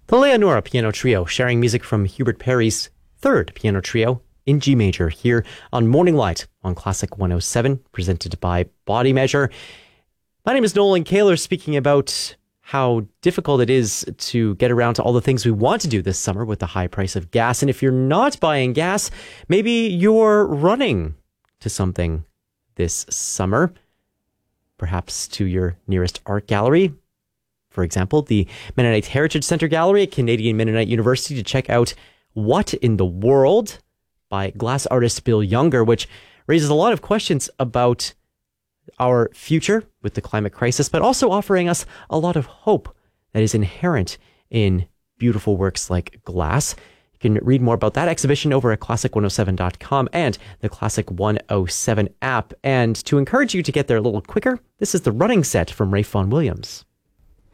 The Leonora Piano Trio, sharing music from Hubert Parry's third piano trio in G major here on Morning Light on Classic 107, presented by Body Measure. My name is Nolan Kaler, speaking about how difficult it is to get around to all the things we want to do this summer with the high price of gas. And if you're not buying gas, maybe you're running to something this summer, perhaps to your nearest art gallery. For example, the Mennonite Heritage Center Gallery at Canadian Mennonite University to check out What in the World by glass artist Bill Younger, which raises a lot of questions about our future with the climate crisis, but also offering us a lot of hope that is inherent in beautiful works like glass. You can read more about that exhibition over at classic107.com and the Classic 107 app. And to encourage you to get there a little quicker, this is the running set from Rafe Vaughan Williams.